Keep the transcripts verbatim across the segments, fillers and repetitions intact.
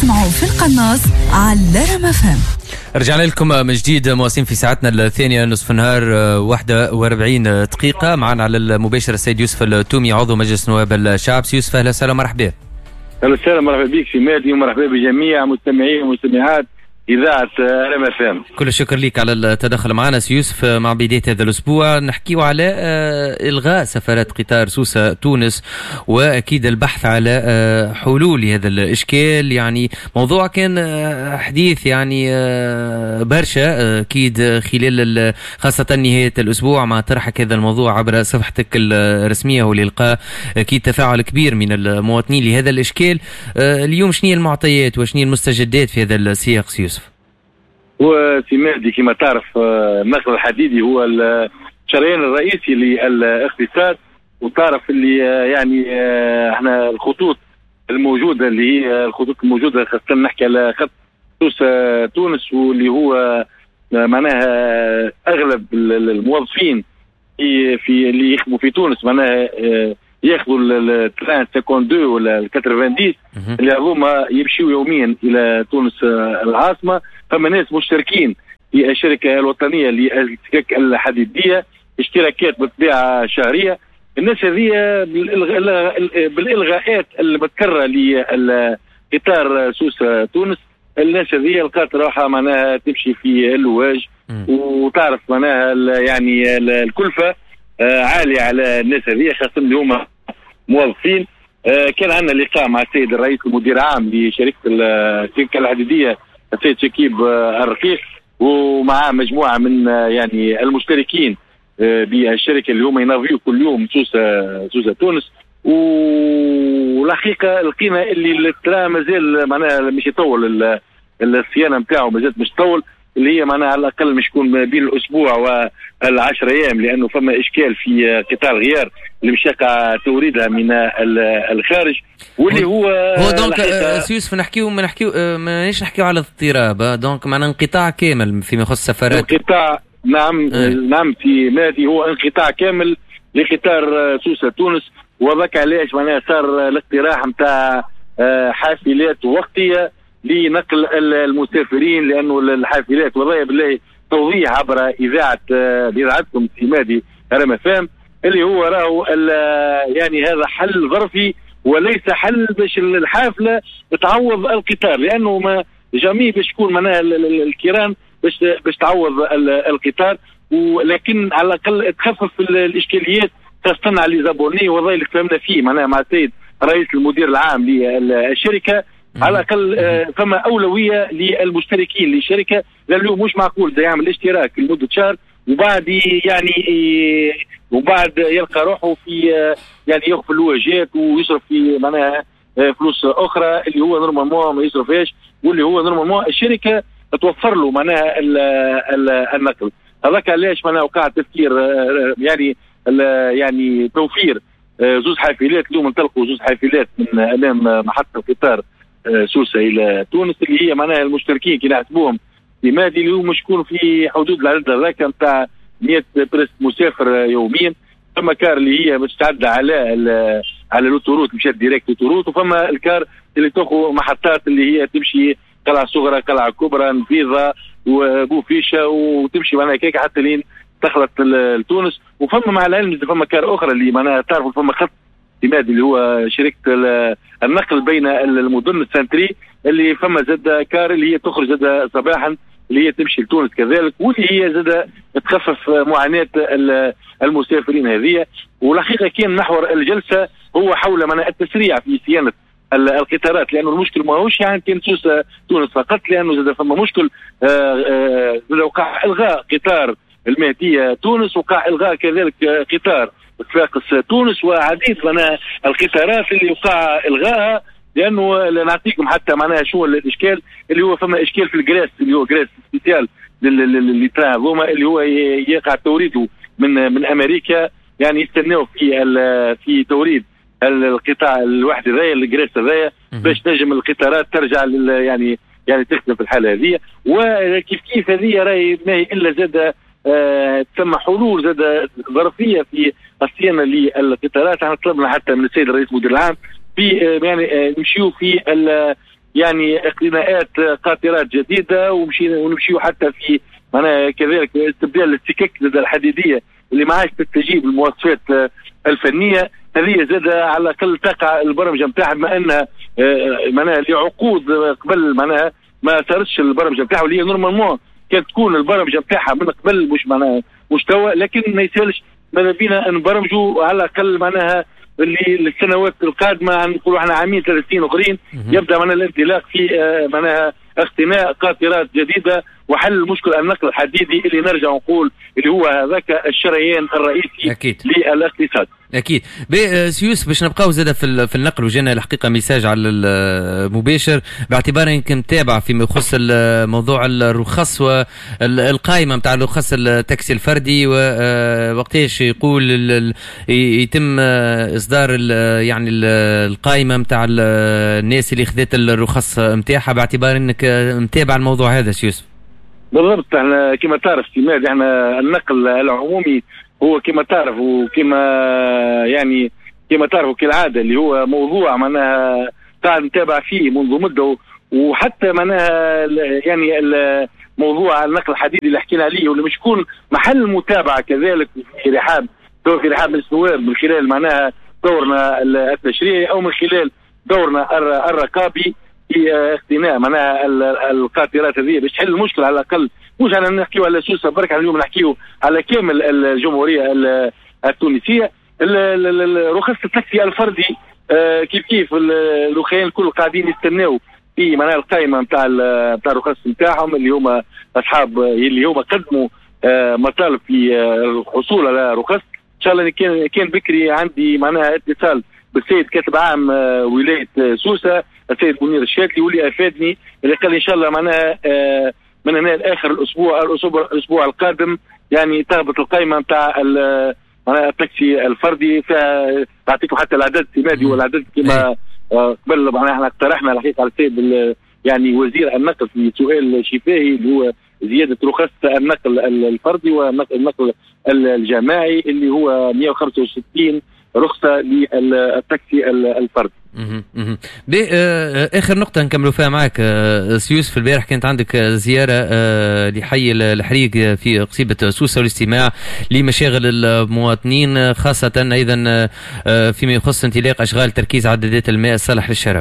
تسمعوا في القناص على ريم اف ام. رجعنا لكم من جديد مواصلين في ساعتنا الثانية نصف النهار واحدة وأربعين دقيقة. معنا على المباشر السيد يوسف التومي عضو مجلس نواب الشعب. يوسف أهلا وسهلا مرحبا. أهلا وسهلا مرحبا بك في مادي ومرحبا بجميع مستمعين ومستمعات إذاعة ريم اف ام. كل الشكر لك على التدخل معنا سي يوسف. مع بداية هذا الأسبوع نحكيو على إلغاء سفرات قطار سوسة تونس وأكيد البحث على حلول لهذا الإشكال. يعني موضوع كان حديث يعني برشا أكيد خلال خاصة نهاية الأسبوع مع طرحك هذا الموضوع عبر صفحتك الرسمية والإلقاء أكيد تفاعل كبير من المواطنين لهذا الإشكال. اليوم شنو المعطيات وشنو المستجدات في هذا السياق سيوسف؟ وفي مادي كما تعرف النقل الحديدي هو الشريان الرئيسي للاقتصاد، وتعرف اللي يعني احنا الخطوط الموجوده اللي هي الخطوط الموجوده خاصه نحكي على خط سوسة تونس، واللي هو معناها اغلب الموظفين في في اللي يخدموا في تونس معناها ياخذوا التران اثنين وخمسين ولا ثمانين اللي هما يمشيوا يوميا الى تونس العاصمه. فما ناس مشتركين في الشركه الوطنيه للسكك الحديديه اشتراكات بالطبيعه شهريه. الناس هذه بالالغاءات المتكرره لقطار سوسة تونس، الناس هذه لقات روحها معناها تمشي في اللواج، وتعرف معناها يعني الكلفه عاليه على الناس هذه خاصه اللي هما موظفين. كان عندنا لقاء مع السيد الرئيس المدير العام لشركه السكك الحديديه السيد شكيب الرقيق، ومع مجموعه من يعني المشتركين بالشركه اللي هم ينافيو كل يوم سوسة سوسة تونس. والحقيقه لقينا اللي الترا مازال معناها مش يطول الصيانه نتاعو، مازال مش تطول، اللي هي معناها على الاقل مش يكون بين الاسبوع والعشر ايام، لانه فما اشكال في قطاع الغيار اللي مش يقع توريدها من الخارج، واللي هو هو دونك سيوسف نحكيو ما نحكيو مانيش نحكيو على اضطراب دونك معنا انقطاع كامل فيما يخص السفرات. انقطاع نعم اه. نعم في مادي هو انقطاع كامل لقطار سوسة تونس، وذاك علاش معناها صار الاقتراح نتاع حافلات وقتيه لنقل المسافرين، لانه الحافلات والله بالله توضيح عبر اذاعه اذاعتكم في مادي ريم اف ام اللي هو راهو يعني هذا حل ظرفي وليس حل باش الحافله تعوض القطار، لانه ما جميع باش يكون معناها الكيران باش باش تعوض القطار، ولكن على الاقل تخفف الاشكاليات خاصه على ليزابوني. والله اللي فهمنا فيه معناها مع السيد رئيس المدير العام للشركه على الاقل فما اولويه للمشتركين للشركه، لانه مش معقول ده يعمل اشتراك لمده شهر وبعد يعني وبعد يلقى روحه في يعني يغفل الواجهات ويصرف في معناها فلوس اخرى اللي هو نورمالمون ما يصرفهاش، واللي هو نورمالمون الشركه توفر له معناها النقل. هذاك علاش معناها وقع تفكير يعني يعني توفير زوز حافلات. اليوم انطلقوا زوز حافلات من امام محطه القطار سوسة الى تونس اللي هي معناها المشتركين كي نحسبوهم في مادي اللي هم يكونوا في حدود العدد هذاك نتاع مئة بريس مسافر يوميا. ثم كار اللي هي متعدى على على الاوتوروت مشات ديريكت اوتوروت، وفما الكار اللي تاخذ محطات اللي هي تمشي قلعه صغرى قلعه كبرى نفيضه وبوفيشه وتمشي معناها كيك حتى لين دخلت لتونس. وفما مع العلم فما كار اخرى اللي معناها تعرفوا فما خط اعتماد اللي هو شركه النقل بين المدن السنتري اللي فما زاد كار اللي هي تخرج زاد صباحا اللي هي تمشي لتونس كذلك، واللي هي زاد تخفف معاناه المسافرين هذه. والحقيقه كان محور الجلسه هو حول منع التسريع في صيانه القطارات، لانه المشكل ما هوش يعني كان سوسة تونس فقط، لانه زاد فما مشكل وقع الغاء قطار المهديه تونس، وقع الغاء كذلك قطار صفاقس تونس، وعديد من القطارات اللي وقع الغائها. لانه نعطيكم حتى معناها شو الاشكال اللي هو فما اشكال في الجراس اللي هو جراس سبيسيال اللي تاع هما اللي هو يقع توريده من من امريكا، يعني يستناو في في توريد القطاع الواحد هذايا الجراس هذايا باش تنجم القطارات ترجع يعني يعني تخدم في الحاله هذه. وكيف كيف هذه راهي ما هي الا زاد آه تم حلول زاد ظرفيه في الصيانه للقطارات. احنا طلبنا حتى من السيد الرئيس المدير العام في آه يعني آه نمشيو في يعني اقتناءات قاطرات جديده، ومشينا ونمشيو حتى في معناها كذلك استبدال السكك الحديديه اللي ما عادش تستجيب للمواصفات الفنيه. هذه زاد على الاقل تقع البرمجه نتاعها، بما انها معناها لعقود قبل معناها ما صارتش البرمجه نتاعها، واللي هي نورمالمون كانت تكون البرمجه نتاعها من قبل مش معناها مستوى، لكن ما يسالش ماذا بينا نبرمجوا على الاقل معناها اللي للسنوات القادمه، نقولوا احنا عامين ثلاث سنين اخرين يبدا معنا الانطلاق في معناها اقتناء قاطرات جديده وحل مشكل النقل الحديدي اللي نرجع نقول اللي هو هذاك الشريان الرئيسي أكيد للاقتصاد. اكيد. سيوس باش نبقاو زاده في في النقل، وجانا الحقيقه ميساج على المباشر باعتباره يمكن متابع فيما يخص موضوع الرخص والقائمه نتاع الرخص التاكسي الفردي، ووقتاش يقول يتم اصدار يعني القائمه نتاع الناس اللي خذت الرخص نتاعها، باعتبار انك متابع الموضوع هذا سيوس. بالضبط. احنا كما تعرف سماد احنا النقل العمومي هو كما تعرف وكما يعني كما تعرفوا كالعاده اللي هو موضوع معناها قاعد نتابع فيه منذ مده، وحتى معناها يعني موضوع النقل الحديدي اللي حكينا عليه واللي مش يكون محل متابعه كذلك في رحاب في رحاب مجلس النواب من خلال معناها دورنا التشريعي او من خلال دورنا الرقابي في اقتناء معناها القاطرات هذه باش تحل المشكله على الاقل. مش انا نحكيو على سوسه برك، اليوم نحكيو على كامل الجمهوريه التونسيه. رخص التاكسي الفردي كيف كيف الاخوان الكل قاعدين يستناو في معناها القائمه نتاع نتاع الرخص نتاعهم اللي هما اصحاب اللي هما قدموا مطالب في الحصول على رخص. ان شاء الله كان كان بكري عندي معناها اتصال بالسيد كاتب عام ولايه سوسه السيد منير الشاتلي، واللي افادني اللي قال ان شاء الله معناها من هنا لاخر الاسبوع الاسبوع الاسبوع القادم يعني تهبط القائمه نتاع معناها التاكسي الفردي. فاعطيكم حتى العدد السمادي والعدد كما قبل معناها احنا اقترحنا الحقيقه على السيد يعني وزير النقل في سؤال شفاهي اللي هو زياده رخص النقل الفردي والنقل الجماعي اللي هو مئة وخمسة وستين رخصه للتاكسي الفردي. اخر نقطه نكملوا فيها معك سيوس، في البارح كانت عندك زياره لحي الحريق في قصيبه سوسه والاستماع لمشاغل المواطنين، خاصه ايضا فيما يخص انطلاق اشغال تركيز عدادات الماء الصالح للشراب.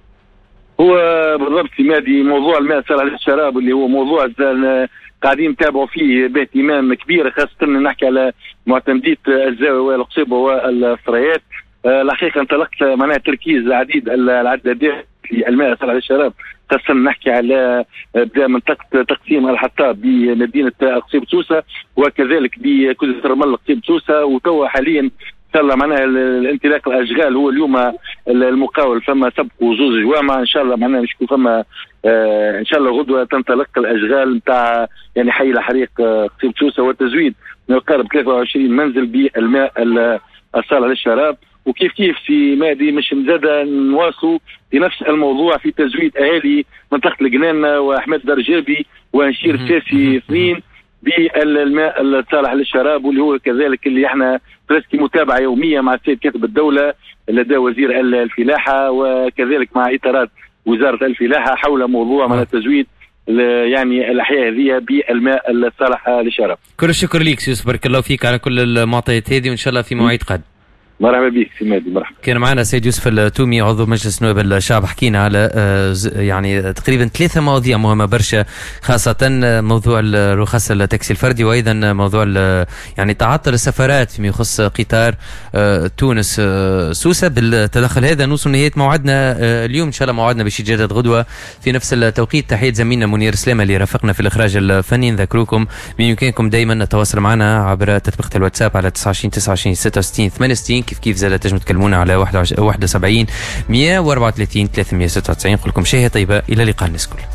هو بالضبط سمادي موضوع الماء الصالح للشراب اللي هو موضوع قاعدين نتابعوا فيه باهتمام كبير، خاصه نحكي على معتمديه الزاويه والقصيبه والثريات. الحقيقه انطلقت معناها تركيز عديد العدادات في الماء الصالح للشراب، خاصه نحكي على بدا منطقه تقسيم الحطاب بمدينه قصيبه سوسه وكذلك بكوزة رمل قصيبه سوسه. وتوا حاليا ان شاء الله معناها الانطلاق الاشغال هو اليوم المقاول، فما سبقوا زوج جوامع ان شاء الله معناها مش فما آه ان شاء الله غدوه تنطلق الاشغال نتاع يعني حي الحريق قصيبه سوسه وتزويد ما يقارب ثلاثة وعشرين منزل بالماء الصالح للشراب. وكيف كيف في مادي مش مزاده نواصلوا في نفس الموضوع في تزويد اهالي منطقه الجنانه واحمد درجابي وانشير الساسي اثنين بالماء الصالح للشراب، واللي هو كذلك اللي احنا برسكي متابعه يوميه مع السيد كاتب الدوله لدى وزير الفلاحه وكذلك مع اطارات وزاره الفلاحه حول موضوع من التزويد يعني الاحياء هذه بالماء الصالح للشراب. كل الشكر ليك سيوس، بارك الله فيك على كل المعطيات هذه، وان شاء الله في مواعيد قادمه. مرحبا بك سيدي. مرحبا. كان معنا سيد يوسف التومي عضو مجلس نواب الشعب، حكينا على يعني تقريبا ثلاثة مواضيع مهمة برشا، خاصة موضوع الرخص التاكسي الفردي، وايضا موضوع يعني تعطل السفرات فيما يخص قطار تونس سوسة. بالتدخل هذا نوصل نهاية موعدنا اليوم، ان شاء الله موعدنا باش يتجدد غدوة في نفس التوقيت. تحية زميلنا منير سلامة اللي رافقنا في الاخراج الفني. نذكركم بامكانكم دائما التواصل معنا عبر تطبيق الواتساب على تسعة وعشرين تسعة وعشرين ستة وستين ثمانية وستين، كيف كيف زاد تنجموا تكلمونا على واحد وسبعين مئة وأربعة وثلاثين ثلاثمئة وستة وتسعين. نقول لكم شيء طيبة، إلى اللقاء الناس كل.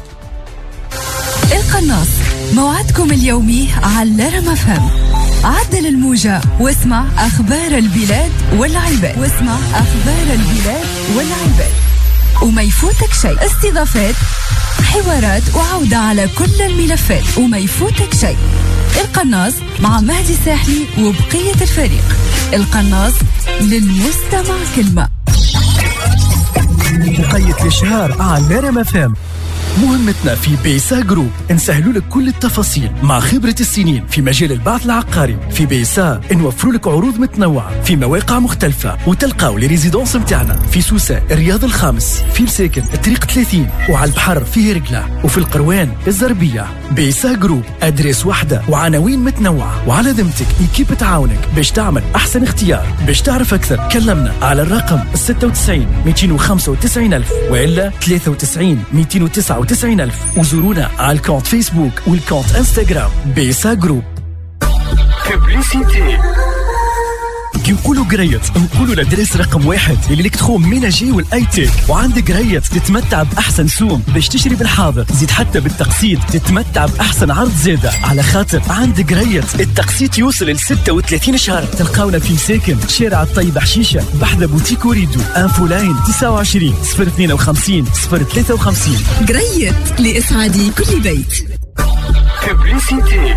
القناص موعدكم اليومي على رما فهم. عدل الموجة واسمع أخبار البلاد والعباد واسمع أخبار البلاد والعباد وما يفوتك شيء. استضافات، حوارات وعودة على كل الملفات وما يفوتك شيء. القناص مع مهدي ساحلي وبقية الفريق. القناص للمستمع كلمة. مقيد للشهر على ريم اف ام. مهمتنا في بيسا جروب نسهلوا لك كل التفاصيل مع خبرة السنين في مجال البعث العقاري. في بيسا نوفروا لك عروض متنوعة في مواقع مختلفة، وتلقاو لي ريزيدونس متاعنا في سوسة الرياض الخامس، في الساكن الطريق ثلاثين، وعلى البحر في هرقلة، وفي القروان الزربية. بيسا جروب أدريس واحدة وعناوين متنوعة، وعلى ذمتك إيكيب تعاونك باش تعمل أحسن اختيار. باش تعرف أكثر كلمنا على الرقم ستة وتسعين مئتين وخمسة وتسعين ألف وإلا ثلاثة وتسعين مئتين وتسعة وتسعين ألف، وزورونا على الكونت فيسبوك والكونت انستغرام بيسا جروب. ببليسيتي كي نقولوا قريت نقولوا لدرس رقم واحد الالكترون ميناجي والاي تيك. وعندك قريت تتمتع باحسن سوم باش تشتري بالحاضر، زيد حتى بالتقسيط تتمتع باحسن عرض زاده، على خاطر عندك قريت التقسيط يوصل ل ستة وثلاثين شهر. تلقاونا في ساكن شارع الطيب حشيشه بحذا بوتيك وريدو. انفو لاين تسعة وعشرين صفر اثنين وخمسين صفر ثلاثة وخمسين. قريت لاسعاد كل بيت. ببليسيتي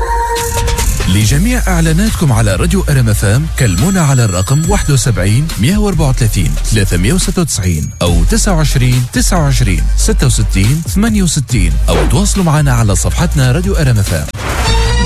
لجميع إعلاناتكم على راديو أرم اف ام كلمونا على الرقم واحد وسبعين مئة وأربعة وثلاثين ثلاثمئة وستة وتسعين أو تسعة وعشرين تسعة وعشرين ستة وستين ثمانية وستين، أو تواصلوا معنا على صفحتنا راديو أرم اف ام.